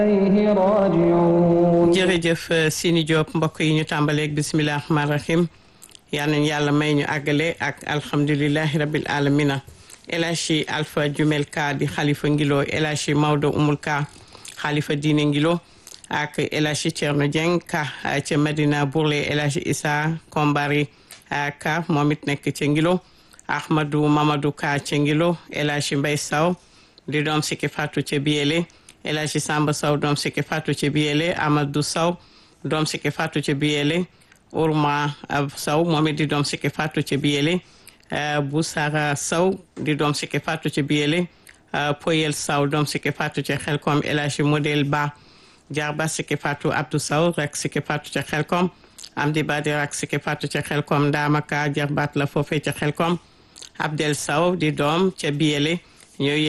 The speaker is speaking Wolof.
إليه راجعون jërëjëf Sini Diop mbokk yi ñu tàmbaleeg bisimilah rahmaani rahim yal nañu yàlla may ñu àggale ak alhamdulilahi rabil alamina El Hadji Alpha Jumel Ka di xalifa Ngilo El Hadji Maodo Umul Ka xalifa diine Ngilo ak El Hadji Thierno Dieng Ka ca Medina Bourlé El Hadji Issa Kombari Ka moom it nekk ca Ngilo Ahmadou Mamadou Ka ca Ngilo El Hadji Mbay Saw di doom sikki fatu ca Biyele El Hadji Samba Sow doom sikki fatu ci Biyele Amadou Sow doom sikki fatu ci Biyele Ourma Sow moom it di doom sikki fatu ci Biyele Boussara Sow di doom sikki fatu ci Biyele Poyel Sow doom sikki fatu ci Xelkom El Hadji Model Ba jarba sikki fatu Abdou Sow rek sikki fatu ci Xelkom Amdi Badi rak sikki fatu ci Xelkom Ndamaka jarbat la foofee ci Xelkom Abdel Sow di doom ca Biyele ñooy